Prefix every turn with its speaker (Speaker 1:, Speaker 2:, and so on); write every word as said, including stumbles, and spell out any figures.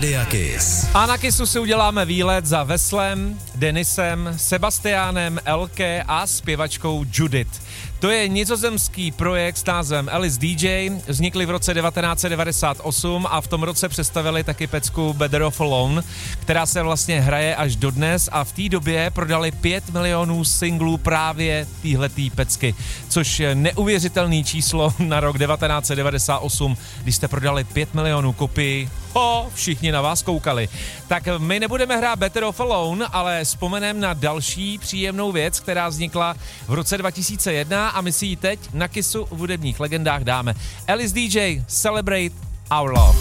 Speaker 1: Rádia Kiss.
Speaker 2: A na Kissu si uděláme výlet za Veslem, Denisem, Sebastiánem, Elke a zpěvačkou Judith. To je nizozemský projekt s názvem Alice D J, vznikli v roce devatenáct set devadesát osm a v tom roce představili taky pecku Better Off Alone, která se vlastně hraje až dodnes a v té době prodali pět milionů singlů právě téhletý pecky, což je neuvěřitelný číslo na rok devatenáct set devadesát osm, když jste prodali pět milionů kopií. Ho, všichni na vás koukali. Tak my nebudeme hrát Better Off Alone, ale vzpomeneme na další příjemnou věc, která vznikla v roce dva tisíce jedna a my si ji teď na Kissu v hudebních legendách dáme. Alice D J, Celebrate Our Love.